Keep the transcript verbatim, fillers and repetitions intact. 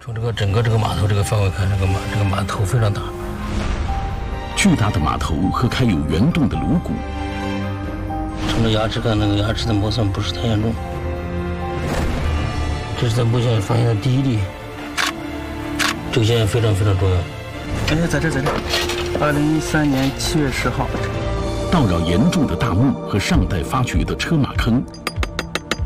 从这个整个这个码头这个范围看，这个码这个码头非常大， 巨大的码头和开有圆洞的颅骨。 从这牙齿看，那个牙齿的磨损不是太严重。这是在木线发现的第一例，这个线非常非常重要。 哎，在这，在这，二零一三年七月十号。 道扰严重的大墓和上代发掘的车马坑，